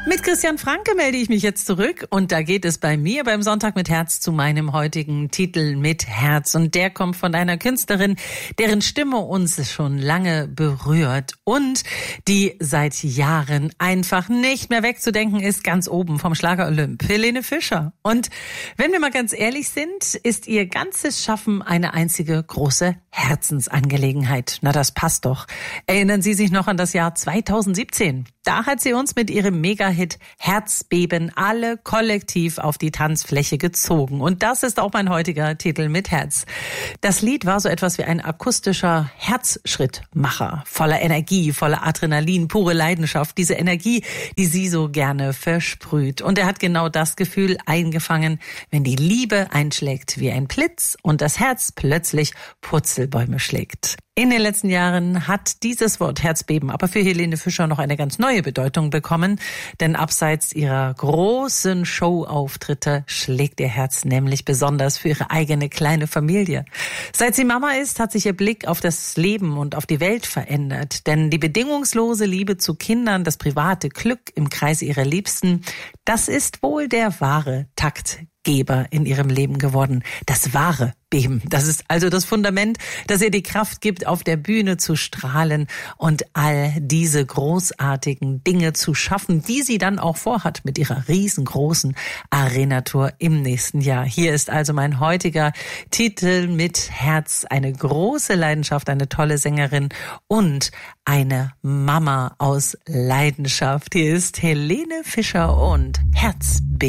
Mit Christian Franke melde ich mich jetzt zurück und da geht es bei mir beim Sonntag mit Herz zu meinem heutigen Titel mit Herz und der kommt von einer Künstlerin, deren Stimme uns schon lange berührt und die seit Jahren einfach nicht mehr wegzudenken ist, ganz oben vom Schlager Olymp, Helene Fischer. Und wenn wir mal ganz ehrlich sind, ist ihr ganzes Schaffen eine einzige große Herzensangelegenheit. Na, das passt doch. Erinnern Sie sich noch an das Jahr 2017? Da hat sie uns mit ihrem Mega-Hit Herzbeben alle kollektiv auf die Tanzfläche gezogen. Und das ist auch mein heutiger Titel mit Herz. Das Lied war so etwas wie ein akustischer Herzschrittmacher. Voller Energie, voller Adrenalin, pure Leidenschaft. Diese Energie, die sie so gerne versprüht. Und er hat genau das Gefühl eingefangen, wenn die Liebe einschlägt wie ein Blitz und das Herz plötzlich Purzelbäume schlägt. In den letzten Jahren hat dieses Wort Herzbeben aber für Helene Fischer noch eine ganz neue Bedeutung bekommen, denn abseits ihrer großen Showauftritte schlägt ihr Herz nämlich besonders für ihre eigene kleine Familie. Seit sie Mama ist, hat sich ihr Blick auf das Leben und auf die Welt verändert, denn die bedingungslose Liebe zu Kindern, das private Glück im Kreis ihrer Liebsten, das ist wohl der wahre Taktgeber in ihrem Leben geworden. Das wahre Beben. Das ist also das Fundament, das ihr die Kraft gibt, auf der Bühne zu strahlen und all diese großartigen Dinge zu schaffen, die sie dann auch vorhat mit ihrer riesengroßen Arena-Tour im nächsten Jahr. Hier ist also mein heutiger Titel mit Herz. Eine große Leidenschaft, eine tolle Sängerin und eine Mama aus Leidenschaft. Hier ist Helene Fischer und Herzbeben.